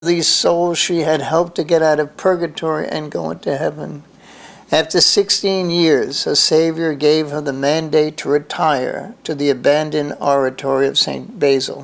these souls she had helped to get out of purgatory and go into heaven. After 16 years, her Savior gave her the mandate to retire to the abandoned oratory of St. Basil.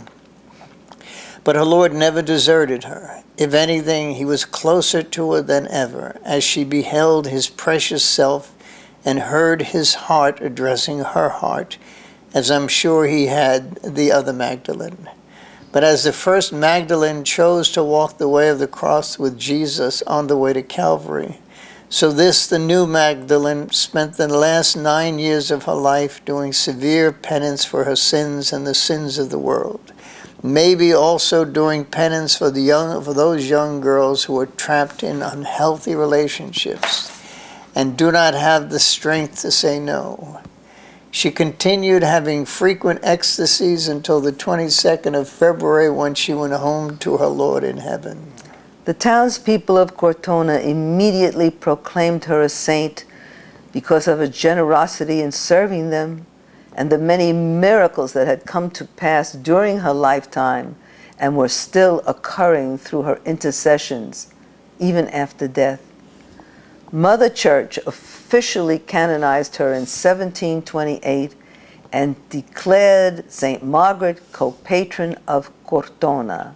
But her Lord never deserted her. If anything, he was closer to her than ever, as she beheld his precious self and heard his heart addressing her heart, as I'm sure he had the other Magdalene. But as the first Magdalene chose to walk the way of the cross with Jesus on the way to Calvary, so this, the new Magdalene, spent the last 9 years of her life doing severe penance for her sins and the sins of the world. Maybe also doing penance for those young girls who are trapped in unhealthy relationships and do not have the strength to say no. She continued having frequent ecstasies until the 22nd of February, when she went home to her Lord in heaven. The townspeople of Cortona immediately proclaimed her a saint because of her generosity in serving them and the many miracles that had come to pass during her lifetime and were still occurring through her intercessions, even after death. Mother Church officially canonized her in 1728 and declared St. Margaret co-patron of Cortona.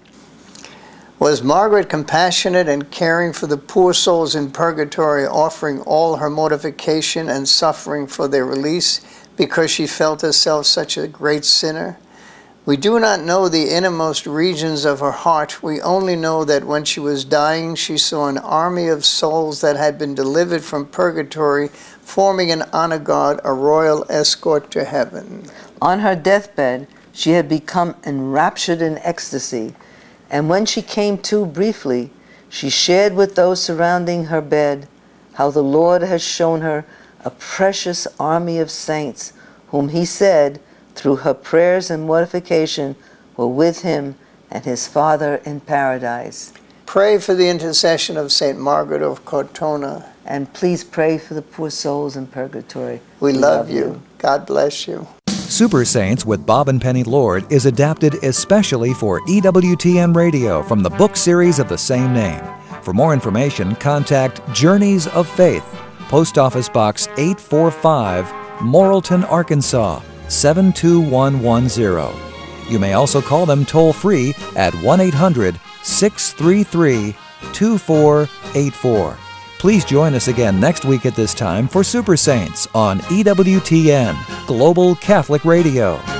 Was Margaret compassionate and caring for the poor souls in purgatory, offering all her mortification and suffering for their release because she felt herself such a great sinner? We do not know the innermost regions of her heart. We only know that when she was dying, she saw an army of souls that had been delivered from purgatory, forming an honor guard, a royal escort to heaven. On her deathbed, she had become enraptured in ecstasy, and when she came to briefly, she shared with those surrounding her bed how the Lord has shown her a precious army of saints, whom he said, through her prayers and mortification, were with him and his Father in paradise. Pray for the intercession of St. Margaret of Cortona. And please pray for the poor souls in purgatory. We love you. God bless you. Super Saints with Bob and Penny Lord is adapted especially for EWTN Radio from the book series of the same name. For more information, contact Journeys of Faith, Post Office Box 845, Morrilton, Arkansas 72110. You may also call them toll-free at 1-800-633-2484. Please join us again next week at this time for Super Saints on EWTN, Global Catholic Radio.